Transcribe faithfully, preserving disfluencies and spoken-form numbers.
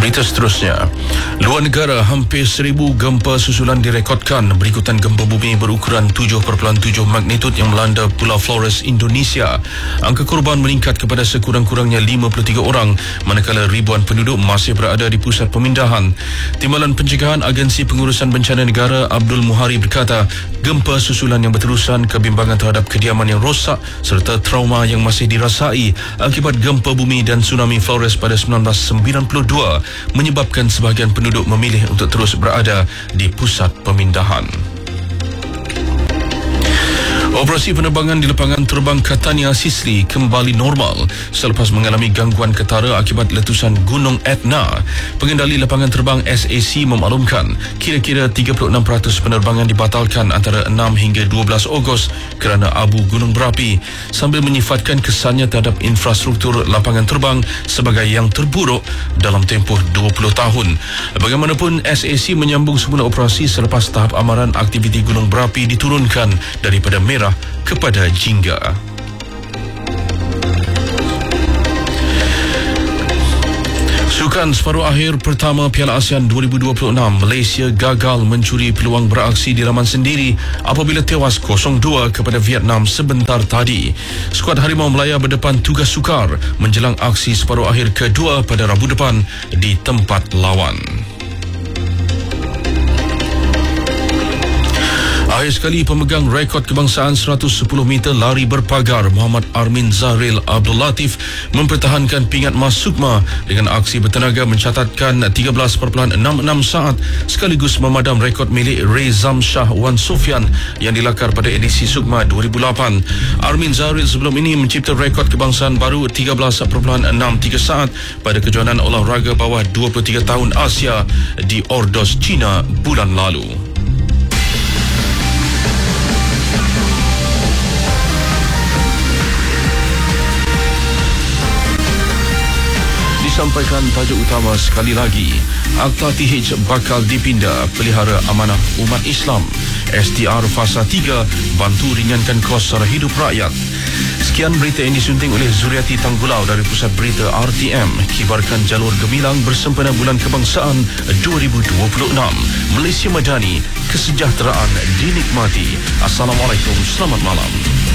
Berita seterusnya, luar negara hampir seribu gempa susulan direkodkan berikutan gempa bumi berukuran tujuh perpuluhan tujuh magnitud yang melanda Pulau Flores, Indonesia. Angka korban meningkat kepada sekurang-kurangnya lima puluh tiga orang, manakala ribuan penduduk masih berada di pusat pemindahan. Timbalan Pencegahan Agensi Pengurusan Bencana Negara Abdul Muhari berkata, gempa susulan yang berterusan, kebimbangan terhadap kediaman yang rosak serta trauma yang masih dirasai akibat gempa bumi dan tsunami Flores pada sembilan belas sembilan puluh dua menyebabkan sebahagian penduduk memilih untuk terus berada di pusat pemindahan. Operasi penerbangan di lapangan terbang Catania, Sicily kembali normal selepas mengalami gangguan ketara akibat letusan Gunung Etna. Pengendali lapangan terbang S A C memaklumkan kira-kira tiga puluh enam peratus penerbangan dibatalkan antara enam hingga dua belas Ogos kerana abu gunung berapi, sambil menyifatkan kesannya terhadap infrastruktur lapangan terbang sebagai yang terburuk dalam tempoh dua puluh tahun. Bagaimanapun, S A C menyambung semula operasi selepas tahap amaran aktiviti gunung berapi diturunkan daripada merah kepada jingga. Sukan separuh akhir pertama Piala ASEAN dua ribu dua puluh enam, Malaysia gagal mencuri peluang beraksi di laman sendiri apabila tewas kosong dua kepada Vietnam sebentar tadi. Skuad Harimau Melaya berdepan tugas sukar menjelang aksi separuh akhir kedua pada Rabu depan di tempat lawan. Akhir sekali, pemegang rekod kebangsaan seratus sepuluh meter lari berpagar Muhammad Armin Zahril Abdul Latif mempertahankan pingat Mas Sukma dengan aksi bertenaga mencatatkan tiga belas perpuluhan enam enam saat, sekaligus memadam rekod milik Rezam Shah Wan Sofyan yang dilakar pada edisi Sukma dua ribu lapan. Armin Zahril sebelum ini mencipta rekod kebangsaan baru tiga belas perpuluhan enam tiga saat pada kejohanan olahraga bawah dua puluh tiga tahun Asia di Ordos, China bulan lalu. Sampaikan tajuk utama sekali lagi. Akta T H bakal dipindah, pelihara amanah umat Islam. S D R Fasa tiga bantu ringankan kos sara hidup rakyat. Sekian berita yang disunting oleh Zuriati Tanggulau dari Pusat Berita R T M. Kibarkan jalur gemilang bersempena Bulan Kebangsaan dua ribu dua puluh enam. Malaysia Madani, kesejahteraan dinikmati. Assalamualaikum, selamat malam.